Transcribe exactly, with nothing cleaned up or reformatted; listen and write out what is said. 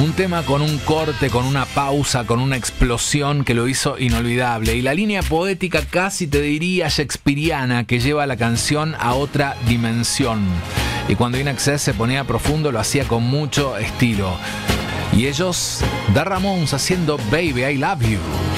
Un tema con un corte, con una pausa, con una explosión que lo hizo inolvidable. Y la línea poética, casi te diría shakespeariana, que lleva la canción a otra dimensión. Y cuando In Excess se ponía profundo, lo hacía con mucho estilo. Y ellos, The Ramones haciendo Baby I Love You.